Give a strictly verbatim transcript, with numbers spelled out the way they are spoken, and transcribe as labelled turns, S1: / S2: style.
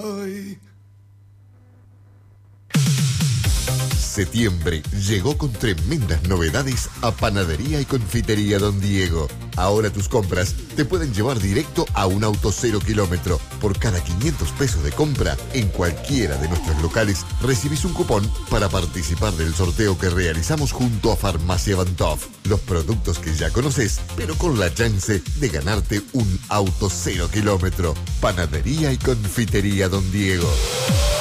S1: Ay.
S2: Septiembre llegó con tremendas novedades a Panadería y Confitería Don Diego. Ahora tus compras te pueden llevar directo a un auto cero kilómetro. Por cada quinientos pesos de compra en cualquiera de nuestros locales recibís un cupón para participar del sorteo que realizamos junto a Farmacia Bantov. Los productos que ya conoces, pero con la chance de ganarte un auto cero kilómetro. Panadería y Confitería Don Diego.